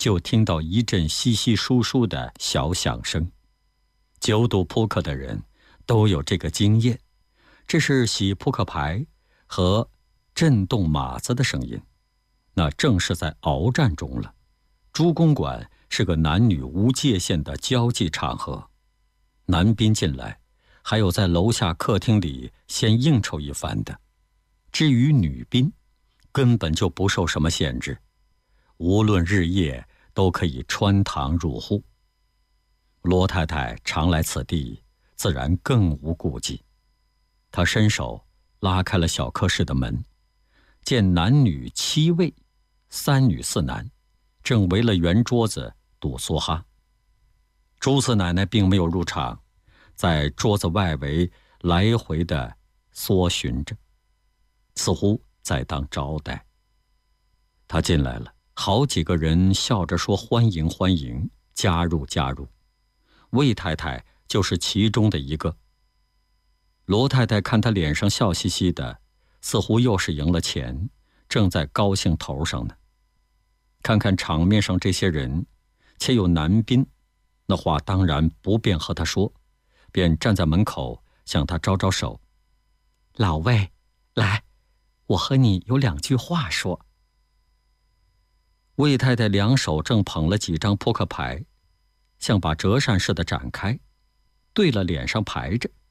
就听到一阵稀稀疏疏的小响声。9赌扑克的人都有这个经验，这是洗扑克牌和震动马子的声音，那正是在鏖战中了。朱公馆是个男女无界限的交际场合，男宾进来，还有在楼下客厅里先应酬一番的。至于女宾，根本就不受什么限制，无论日夜都可以穿堂入户。罗太太常来此地，自然更无顾忌。她伸手拉开了小客室的门，见男女7位，3女4男，正围了圆桌子赌梭哈。朱四奶奶并没有入场，在桌子外围来回地搜寻着，似乎在当招待。她进来了，好几个人笑着说欢迎欢迎，加入加入。魏太太就是其中的一个。罗太太看她脸上笑嘻嘻的，似乎又是赢了钱，正在高兴头上呢。看看场面上这些人，且有男宾，那话当然不便和他说，便站在门口向他招招手：“老魏，来，我和你有2句话说。”魏太太2手正捧了几张扑克牌，像把折扇似的展开，对了脸上排着，